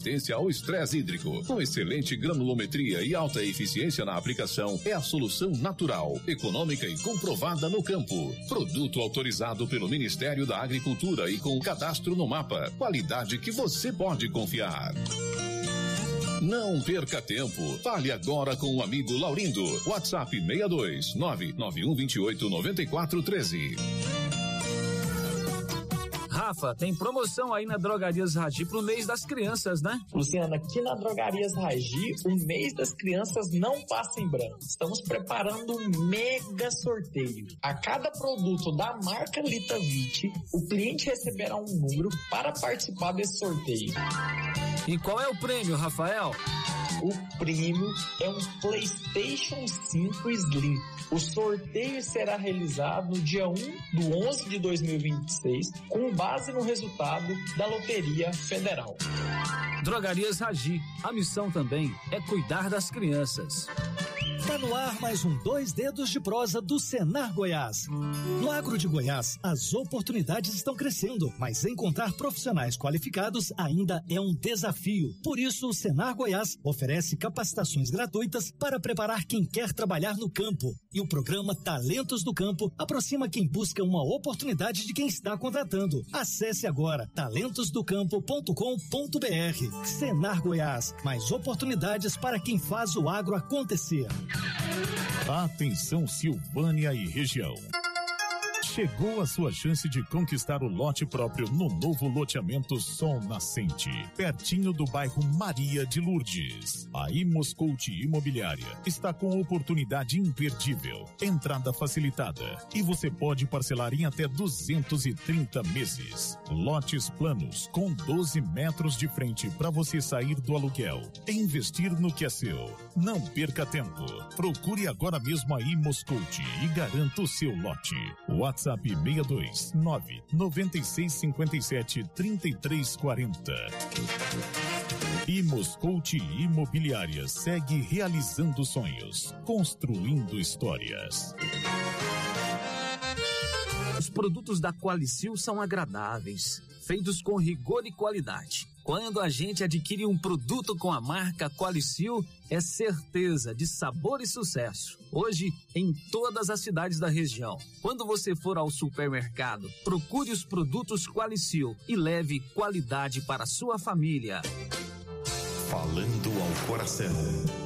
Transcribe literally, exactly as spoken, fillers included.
resistência ao estresse hídrico. Com excelente granulometria e alta eficiência na aplicação, é a solução natural, econômica e comprovada no campo. Produto autorizado pelo Ministério da Agricultura e com cadastro no mapa. Qualidade que você pode confiar. Não perca tempo. Fale agora com o amigo Laurindo. WhatsApp seis dois nove nove um dois oito nove quatro um três. Rafa, tem promoção aí na Drogarias Ragi pro mês das crianças, né? Luciana, aqui na Drogarias Ragi, o mês das crianças não passa em branco. Estamos preparando um mega sorteio. A cada produto da marca Litavit, o cliente receberá um número para participar desse sorteio. E qual é o prêmio, Rafael? O prêmio é um PlayStation cinco Slim. O sorteio será realizado no dia um do onze de dois mil e vinte e seis, com base no resultado da Loteria Federal. Drogarias Ragi. A missão também é cuidar das crianças. Tá no ar mais um Dois Dedos de Prosa do Senar Goiás. No agro de Goiás, as oportunidades estão crescendo, mas encontrar profissionais qualificados ainda é um desafio. Por isso, o Senar Goiás oferece capacitações gratuitas para preparar quem quer trabalhar no campo. E o programa Talentos do Campo aproxima quem busca uma oportunidade de quem está contratando. Acesse agora talentos do campo ponto com ponto b r. Senar Goiás, mais oportunidades para quem faz o agro acontecer. Atenção Silvânia e região. Chegou a sua chance de conquistar o lote próprio no novo loteamento Sol Nascente, pertinho do bairro Maria de Lourdes. A Imoscout Imobiliária está com oportunidade imperdível, entrada facilitada e você pode parcelar em até duzentos e trinta meses. Lotes planos com doze metros de frente para você sair do aluguel e investir no que é seu. Não perca tempo. Procure agora mesmo a Imoscout e garanta o seu lote. WhatsApp seis dois nove nove seis cinco sete três três quatro zero. Imoscout Imobiliária segue realizando sonhos, construindo histórias. Os produtos da Qualicil são agradáveis, feitos com rigor e qualidade. Quando a gente adquire um produto com a marca Qualicil, é certeza de sabor e sucesso. Hoje, em todas as cidades da região. Quando você for ao supermercado, procure os produtos Qualicil e leve qualidade para a sua família. Falando ao coração.